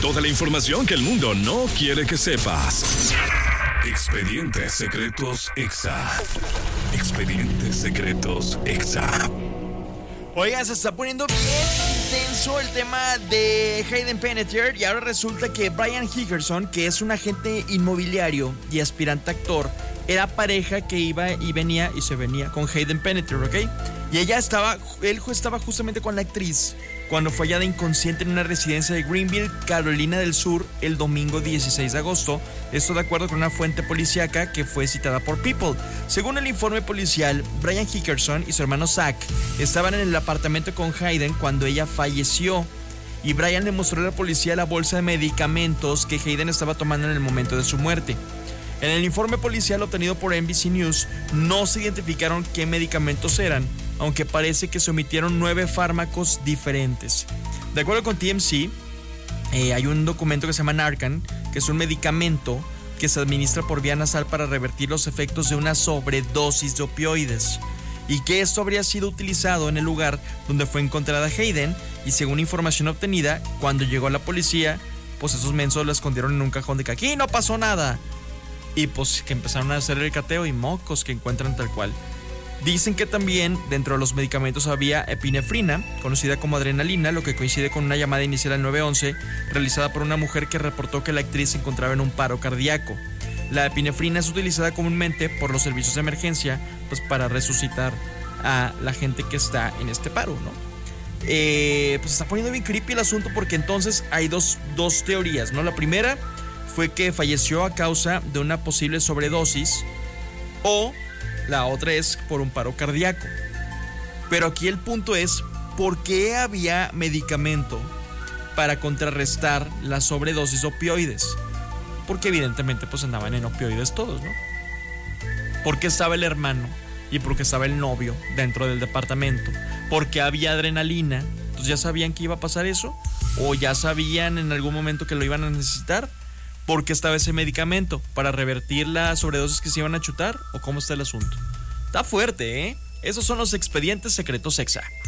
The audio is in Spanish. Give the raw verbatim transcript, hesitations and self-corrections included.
Toda la información que el mundo no quiere que sepas. Expedientes Secretos Exa. Expedientes Secretos Exa. Oiga, se está poniendo bien intenso el tema de Hayden Panettiere y ahora resulta que Brian Hickerson, que es un agente inmobiliario y aspirante actor, era pareja que iba y venía y se venía con Hayden Panettiere, ¿ok? Y ella estaba, él estaba justamente con la actriz cuando fue hallada inconsciente en una residencia de Greenville, Carolina del Sur, el domingo dieciséis de agosto. Esto de acuerdo con una fuente policíaca que fue citada por People. Según el informe policial, Brian Hickerson y su hermano Zach estaban en el apartamento con Hayden cuando ella falleció. Y Brian le mostró a la policía la bolsa de medicamentos que Hayden estaba tomando en el momento de su muerte. En el informe policial obtenido por N B C News no se identificaron qué medicamentos eran, aunque parece que se omitieron nueve fármacos diferentes. De acuerdo con T M C, eh, hay un documento que se llama Narcan, que es un medicamento que se administra por vía nasal para revertir los efectos de una sobredosis de opioides, y que esto habría sido utilizado en el lugar donde fue encontrada Hayden, y según información obtenida, cuando llegó la policía, pues esos mensos lo escondieron en un cajón de que aquí no pasó nada. Y pues que empezaron a hacer el cateo y mocos que encuentran tal cual. Dicen que también dentro de los medicamentos había epinefrina, conocida como adrenalina, lo que coincide con una llamada inicial al nueve once realizada por una mujer que reportó que la actriz se encontraba en un paro cardíaco. La epinefrina es utilizada comúnmente por los servicios de emergencia, pues para resucitar a la gente que está en este paro, ¿no? Eh, pues se está poniendo bien creepy el asunto porque entonces hay dos, dos teorías, ¿no? La primera fue que falleció a causa de una posible sobredosis, o la otra es por un paro cardíaco. Pero aquí el punto es, ¿por qué había medicamento para contrarrestar la sobredosis de opioides? Porque evidentemente pues andaban en opioides todos, ¿no? Porque estaba el hermano y porque estaba el novio dentro del departamento, porque había adrenalina. Entonces ya sabían que iba a pasar eso, o ya sabían en algún momento que lo iban a necesitar. ¿Por qué estaba ese medicamento? ¿Para revertir la sobredosis que se iban a chutar? ¿O cómo está el asunto? Está fuerte, ¿eh? Esos son los expedientes secretos Exa.